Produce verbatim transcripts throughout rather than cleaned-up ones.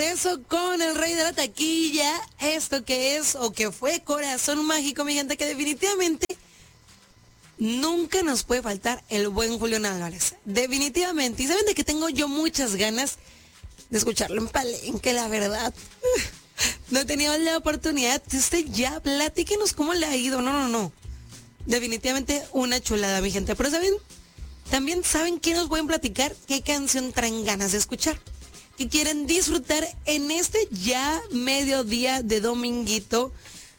regreso con el rey de la taquilla. Esto que es o que fue Corazón Mágico, mi gente, que definitivamente nunca nos puede faltar el buen Julián Álvarez. Definitivamente. Y saben de que tengo yo muchas ganas de escucharlo en Palenque, la verdad. No he tenido la oportunidad. Usted ya, platíquenos cómo le ha ido. No, no, no. Definitivamente una chulada, mi gente. Pero saben, también saben que nos pueden platicar qué canción traen ganas de escuchar, que quieren disfrutar en este ya mediodía de dominguito.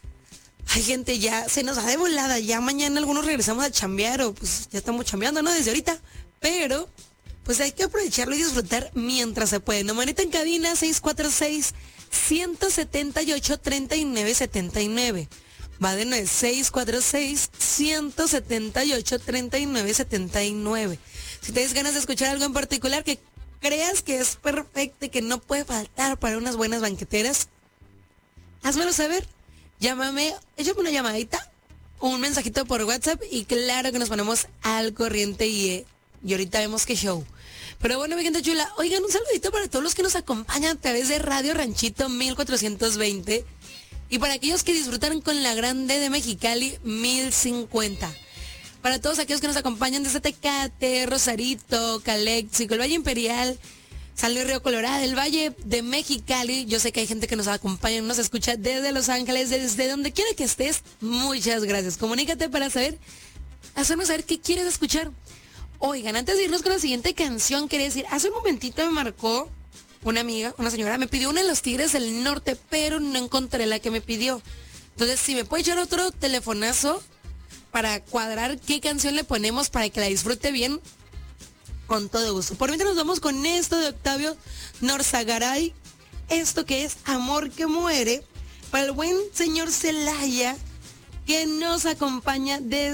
Hay gente ya, se nos va de volada, ya mañana algunos regresamos a chambear o pues ya estamos chambeando, ¿no? Desde ahorita, pero pues hay que aprovecharlo y disfrutar mientras se puede. Numerito en cabina seis cuatro seis, uno siete ocho, tres nueve siete nueve. Va de nuevo, seis cuatro seis, uno siete ocho, tres nueve siete nueve. Si tienes ganas de escuchar algo en particular que creas que es perfecto y que no puede faltar para unas buenas banqueteras, házmelo saber. Llámame, échame una llamadita, un mensajito por WhatsApp y claro que nos ponemos al corriente y, eh, y ahorita vemos qué show. Pero bueno, mi gente chula, oigan, un saludito para todos los que nos acompañan a través de Radio Ranchito mil cuatrocientos veinte y para aquellos que disfrutan con la Grande de Mexicali mil cincuenta. Para todos aquellos que nos acompañan desde Tecate, Rosarito, Calexico, el Valle Imperial, San Luis Río Colorado, el Valle de Mexicali. Yo sé que hay gente que nos acompaña, nos escucha desde Los Ángeles, desde donde quiera que estés. Muchas gracias. Comunícate para saber, hacernos saber qué quieres escuchar. Oigan, antes de irnos con la siguiente canción, quería decir, hace un momentito me marcó una amiga, una señora, me pidió una de los Tigres del Norte, pero no encontré la que me pidió. Entonces, si me puede echar otro telefonazo para cuadrar qué canción le ponemos para que la disfrute bien, con todo gusto. Por mientras nos vamos con esto de Octavio Norzagaray, esto que es Amor que Muere, para el buen señor Celaya, que nos acompaña desde